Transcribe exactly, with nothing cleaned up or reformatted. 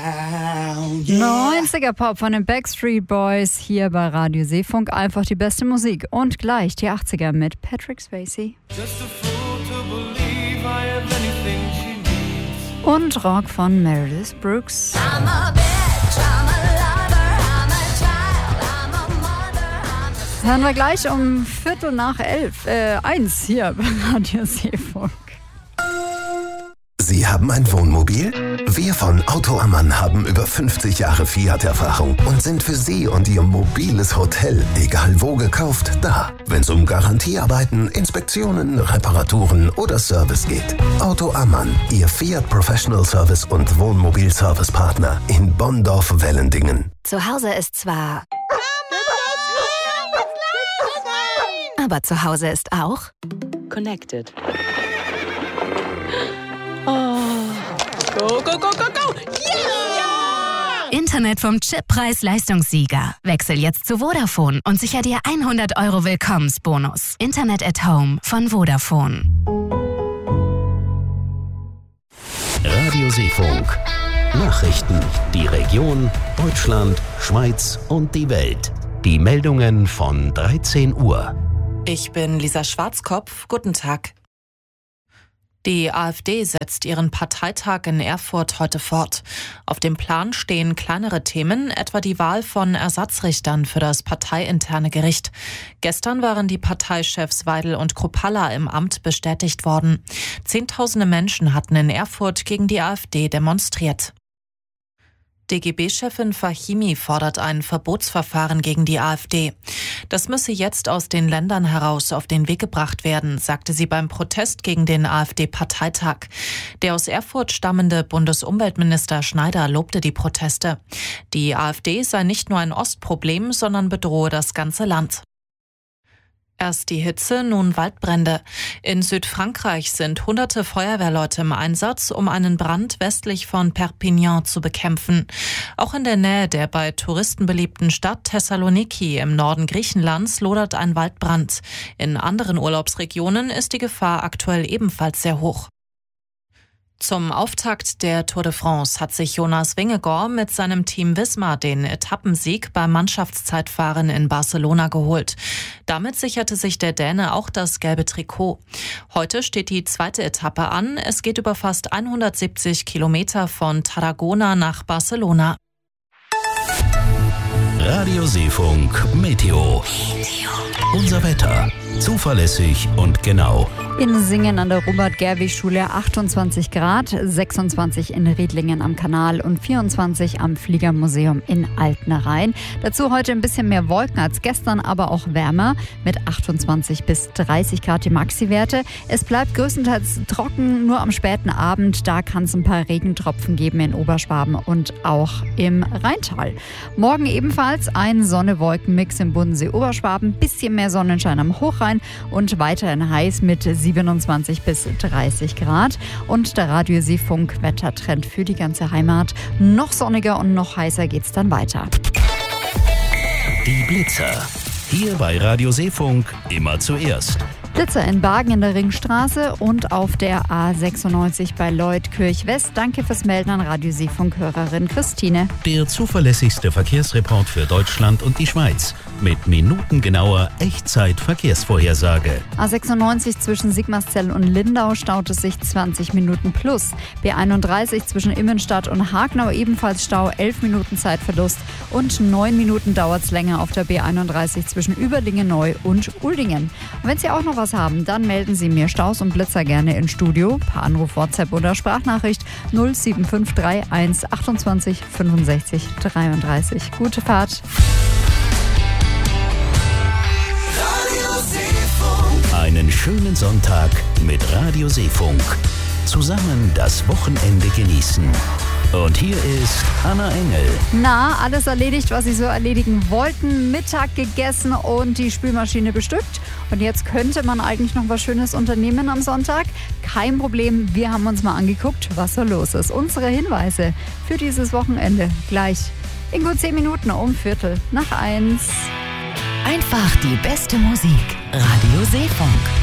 neunziger Pop von den Backstreet Boys hier bei Radio Seefunk. Einfach die beste Musik. Und gleich die achtziger mit Patrick Swayze. Und Rock von Meredith Brooks. Hören wir gleich um Viertel nach elf, äh, eins hier bei Radio Seefunk. Sie haben ein Wohnmobil? Wir von Auto Ammann haben über fünfzig Jahre Fiat-Erfahrung und sind für Sie und Ihr mobiles Hotel, egal wo gekauft, da. Wenn es um Garantiearbeiten, Inspektionen, Reparaturen oder Service geht. Auto Ammann, Ihr Fiat Professional Service und Wohnmobil-Service-Partner in Bonndorf-Wellendingen. Zu Hause ist zwar... Aber zu Hause ist auch... Connected. Oh. Go, go, go, go, go! Yeah! Internet vom Chip-Preis-Leistungssieger. Wechsel jetzt zu Vodafone und sicher dir hundert Euro Willkommensbonus. Internet at Home von Vodafone. Radio Seefunk. Nachrichten. Die Region, Deutschland, Schweiz und die Welt. Die Meldungen von dreizehn Uhr. Ich bin Lisa Schwarzkopf. Guten Tag. Die AfD setzt ihren Parteitag in Erfurt heute fort. Auf dem Plan stehen kleinere Themen, etwa die Wahl von Ersatzrichtern für das parteiinterne Gericht. Gestern waren die Parteichefs Weidel und Kruppalla im Amt bestätigt worden. Zehntausende Menschen hatten in Erfurt gegen die AfD demonstriert. D G B-Chefin Fahimi fordert ein Verbotsverfahren gegen die AfD. Das müsse jetzt aus den Ländern heraus auf den Weg gebracht werden, sagte sie beim Protest gegen den AfD-Parteitag. Der aus Erfurt stammende Bundesumweltminister Schneider lobte die Proteste. Die AfD sei nicht nur ein Ostproblem, sondern bedrohe das ganze Land. Erst die Hitze, nun Waldbrände. In Südfrankreich sind hunderte Feuerwehrleute im Einsatz, um einen Brand westlich von Perpignan zu bekämpfen. Auch in der Nähe der bei Touristen beliebten Stadt Thessaloniki im Norden Griechenlands lodert ein Waldbrand. In anderen Urlaubsregionen ist die Gefahr aktuell ebenfalls sehr hoch. Zum Auftakt der Tour de France hat sich Jonas Vingegaard mit seinem Team Visma den Etappensieg beim Mannschaftszeitfahren in Barcelona geholt. Damit sicherte sich der Däne auch das gelbe Trikot. Heute steht die zweite Etappe an. Es geht über fast hundertsiebzig Kilometer von Tarragona nach Barcelona. Radio Seefunk Meteo. Unser Wetter. Zuverlässig und genau. In Singen an der Robert-Gerwig-Schule achtundzwanzig Grad, sechsundzwanzig in Riedlingen am Kanal und vierundzwanzig am Fliegermuseum in Altnerein. Dazu heute ein bisschen mehr Wolken als gestern, aber auch wärmer mit achtundzwanzig bis dreißig Grad die Maxi-Werte. Es bleibt größtenteils trocken, nur am späten Abend, da kann es ein paar Regentropfen geben in Oberschwaben und auch im Rheintal. Morgen ebenfalls ein Sonne-Wolken-Mix im Bodensee-Oberschwaben, bisschen mehr Sonnenschein am Hochrhein und weiterhin heiß mit siebenundzwanzig bis dreißig Grad. Und der Radio Seefunk Wettertrend für die ganze Heimat. Noch sonniger und noch heißer geht's dann weiter. Die Blitzer. Hier bei Radio Seefunk immer zuerst. Blitzer in Bargen in der Ringstraße und auf der A sechsundneunzig bei Leutkirch West. Danke fürs Melden an Radio Seefunk-Hörerin Christine. Der zuverlässigste Verkehrsreport für Deutschland und die Schweiz. Mit minutengenauer Echtzeit-Verkehrsvorhersage. A sechsundneunzig zwischen Sigmarszell und Lindau staut es sich zwanzig Minuten plus. B einunddreißig zwischen Immenstadt und Hagnau ebenfalls Stau, elf Minuten Zeitverlust. Und neun Minuten dauert es länger auf der B einunddreißig zwischen Überlingen Neu und Uldingen. Und wenn Sie auch noch was haben, dann melden Sie mir Staus und Blitzer gerne ins Studio. Per Anruf, WhatsApp oder Sprachnachricht null sieben fünf drei eins achtundzwanzig fünfundsechzig dreiunddreißig. Gute Fahrt. Einen schönen Sonntag mit Radio Seefunk. Zusammen das Wochenende genießen. Und hier ist Anna Engel. Na, alles erledigt, was Sie so erledigen wollten. Mittag gegessen und die Spülmaschine bestückt. Und jetzt könnte man eigentlich noch was Schönes unternehmen am Sonntag. Kein Problem, wir haben uns mal angeguckt, was so los ist. Unsere Hinweise für dieses Wochenende gleich in gut zehn Minuten um Viertel nach eins. Einfach die beste Musik. Radio Seefunk.